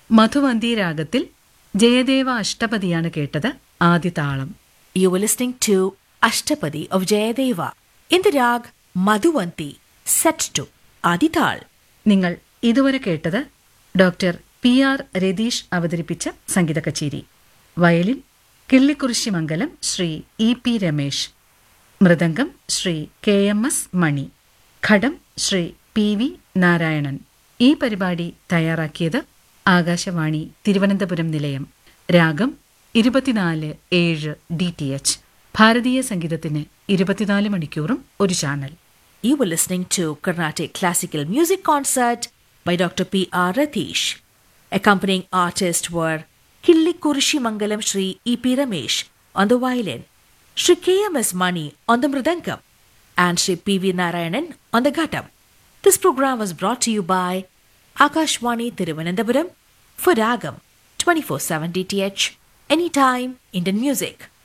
മധുവന്തി രാഗത്തിൽ ജയദേവ അഷ്ടപതിയാണ് കേട്ടത്. ആദ്യ താളം. You were listening to Ashtapadi of Jayadeva in the rag Madhuvanti, set to Adital. നിങ്ങൾ ഇതുവരെ കേട്ടത് ഡോക്ടർ PR രതീഷ് അവതരിപ്പിച്ച സംഗീത കച്ചേരി. Violin Killikkurissimangalam Shri EP Ramesh, mridangam Shri KMS മണി, ഘടം ശ്രീ PV നാരായണൻ. ഈ പരിപാടി തയ്യാറാക്കിയത് ആകാശവാണി തിരുവനന്തപുരം നിലയം. രാഗം 24/7 DTH. ഭാരതീയ സംഗീതത്തിന് 24 മണിക്കൂറും ഒരു channel. You were listening to Carnatic Classical Music Concert by Dr. PR Ratish. Accompanying artists were Killikurishi Shri EP Ramesh on the violin, Shri KMS Mani on the mridangam, and Shri PV Narayanan on the ghatam. This program was brought to you by Akashwani Thiruvananthapuram for Ragam 24/7 DTH, anytime Indian music.